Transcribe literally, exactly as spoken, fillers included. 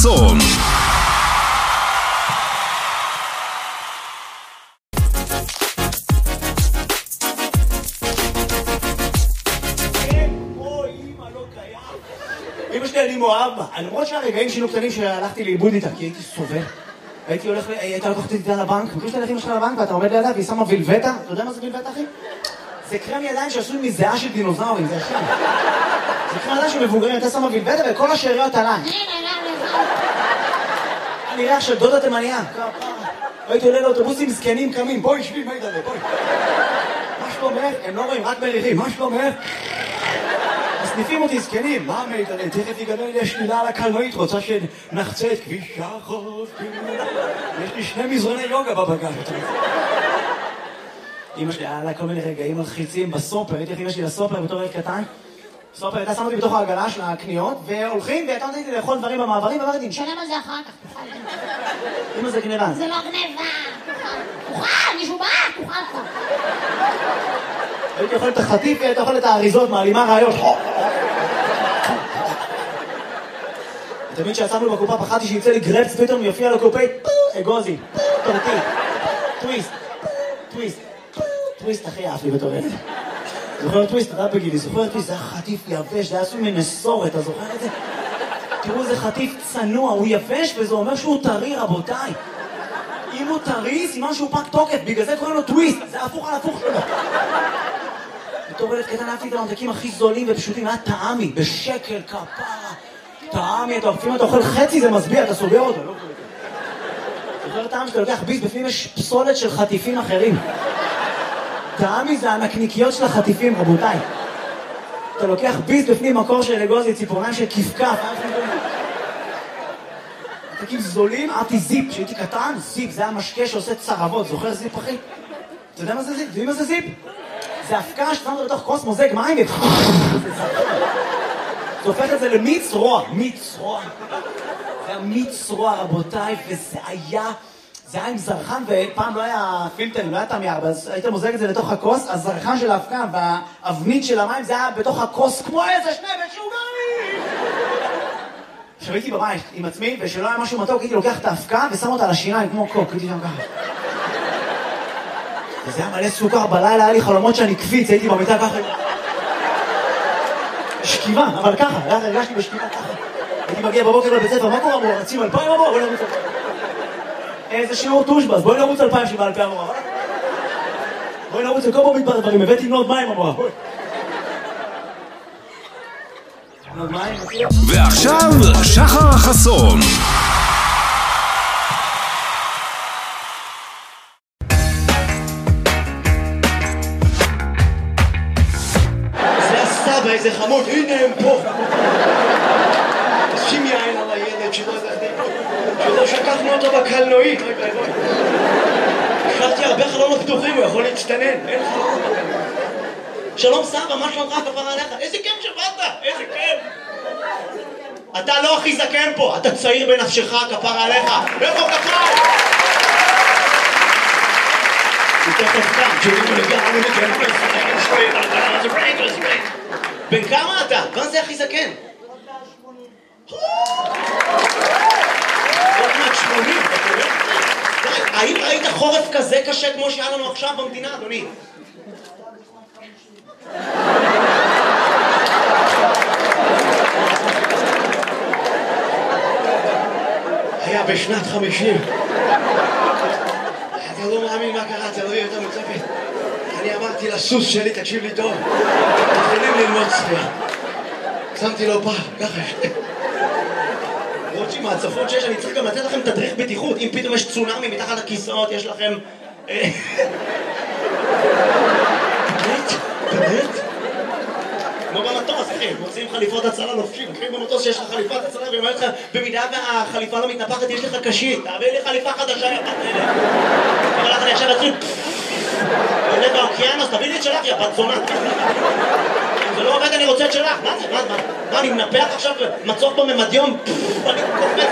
החסון. אמא שלי אני מאוהב בה, למרות שהרגעים שינו קטנים שהלכתי לאיבוד איתה, כי הייתי סובל. הייתי הולך, הייתה לקחת אותי לבנק, מכיר שאתה הולך אמא שלך לבנק ואתה עומד לידה והיא שמה וילבטה, אתה יודע מה זה וילבטה אחי? זה קרם ידיים שעשוי מזיעה של דינוזאורים, זה השם. זה קרם ידיים של מבוגרים, אתה שמה וילבטה וכל השאריות עליי. אני ריח של דודה תימניה. הייתי עולה לאוטובוסים זקנים קמים, בואי שבי, מה ידע, בואי. מה שלומך? הם לא רואים, רק מריחים, מה שלומך? מסניפים אותי זקנים, מה מיתן? תכף יגמר לי השלילה על הקלנועית, רוצה שנחצה את כביש החוף. יש לי שני מזרוני יוגה בבגז. אמא שלי, היה לה כל מיני רגעים מלחיצים בסופר, הייתי איך אמא שלי לסופר בתור ילד קטן. סופר, הייתה שמה אותי בתוך העגלה של הקניות, והולכים, והייתה נותנת לי לאכול דברים במעברים, ואמרתי, נשלם על זה אחר כך, תוכל. אמא זה גניבה. זה לא גניבה, תוכל, תוכל, מישהו בא, תוכל לך. הייתי אוכל את החטיף, והייתי אוכל את האריזות, מעלימה רעיות. תמיד שיצאנו בקופה פחדתי שיצא לי גרפס, פתאום יופיע לקופאית, אגוזי, טורטי, טוויסט, טוויסט, טוויסט הכי אהב לי בתור ילד. זוכר טוויסט, אתה בגילי, זוכר טוויסט, זה היה חטיף יבש, זה היה עשוי מנסורת, אתה זוכר את זה? תראו, זה חטיף צנוע, הוא יבש וזה אומר שהוא טרי, רבותיי. אם הוא טרי, סימן שהוא פג תוקף, בגלל זה קוראים לו טוויסט, זה הפוך על הפוך שלו. בתור ילד קטן אהבתי את הממתקים הכי זולים ופשוטים, היה טעמי, בשקל, כפרה. טעמי, אתה לפעמים אתה אוכל חצי, זה מסביע, אתה סוגר אותו. זוכר טעם שאתה לוקח ביס, בפנים יש פסולת של חטיפים אחרים. טעמי זה הנקניקיות של החטיפים, רבותיי. אתה לוקח ביס בפנים מקור של אגוזי, ציפורניים של כפכף. ממתקים זולים, אהבתי זיפ, כשהייתי קטן, זיפ, זה היה משקה שעושה צרבות, זוכר זיפ אחי? אתה יודע מה זה זיפ? אתה יודע מה זה זיפ? זה הפקה ששמת לתוך כוס מוזג מים ו... זה הופך את זה למיץ רוע, מיץ רוע. זה היה מיץ רוע, רבותיי, וזה היה... זה היה עם זרחן, ופעם לא היה פילטרים, לא היה טעם ירבה, אז היית מוזג את זה לתוך הכוס, הזרחן של ההפקה והאבנית של המים, זה היה בתוך הכוס כמו איזה שני משוגעים! עכשיו הייתי בבית עם עצמי, ושלא היה משהו מתוק, הייתי לוקח את ההפקה ושם אותה על השיניים כמו קוק, הייתי שם ככה. וזה היה מלא סוכר, בלילה היה לי חלומות שאני קפיץ, הייתי במיטה ככה. שכיבה, אבל ככה, הרגשתי בשכיבה ככה. הייתי מגיע בבוקר לבית ספר, מה קורה אמור? רצים אלפיים אמור? בואי נרוץ אלפיים. איזה שיעור טושבס, בואי נרוץ אלפיים שבעה אלפיים אמור. בואי נרוץ לכל בו מתבר דברים, הבאתי נוד מים אמור. נוד מים, מכיר? ועכשיו, שחר החסון. איזה חמוד, הנה הם פה. שים יין על הילד שלא שכחנו אותו בקלנועית. השארתי הרבה חלונות פתוחים, הוא יכול להצטנן. אין חלונות בקלנועית. שלום סבא, מה שלומך כפרה עליך? איזה כיף שבאת, איזה כיף. אתה לא הכי זקן פה, אתה צעיר בנפשך כפרה עליך. איפה כפיים? תכף כאן, כשאנחנו נגיע, אני מגיע, אני מגיע, בן כמה אתה? מה זה הכי זקן? עוד מעט שמונים, אתה רואה? האם ראית חורף כזה קשה כמו שהיה לנו עכשיו במדינה, אדוני? היה בשנת חמישים. אתה לא מאמין מה קרה, אתה לא יהיה יותר מצפת. אני אמרתי לסוס שלי, תקשיב לי טוב, מתחילים ללמוד צפייה. שמתי לו פעם, ככה. לראות שעם ההצפות שיש, אני צריך גם לתת לכם תדריך בטיחות. אם פתאום יש צונאמי מתחת לכיסאות, יש לכם... באמת? באמת? כמו במטוס, אחי, מוצאים חליפות הצלה לובשים. אחי, במטוס שיש לך חליפת הצלה, ואומר לך, במידה והחליפה לא מתנפחת, יש לך קשית. תעביר לי חליפה חדשה, יא בת אלה. אבל לך אני עכשיו אצלי... עולה באוקיינוס, תביא לי את שלך, יא בת זונה. אם זה לא עובד, אני רוצה את שלך. מה זה? מה? מה? אני מנפח עכשיו מצוק בממדיום? אני קופץ